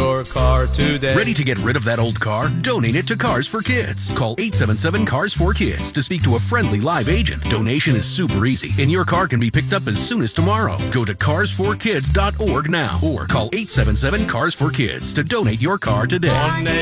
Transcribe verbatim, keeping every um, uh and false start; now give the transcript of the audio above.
your car today. Ready to get rid of that old car? Donate it to Cars for Kids. Call eight seven seven, CARS four kids to speak to a friendly live agent. Donation is super easy, and your car can be picked up as soon as tomorrow. Go to cars for kids dot org now or call eight seven seven, CARS four kids to donate your car today. One name